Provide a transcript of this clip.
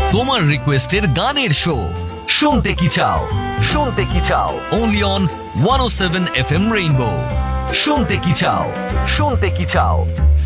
তোমার রিকোয়েস্টের গানের শো শুনতে কি চাও, শুনতে কি চাও, অনলি অন 107 FM রেইনবো। শুনতে কি চাও, শুনতে কি চাও।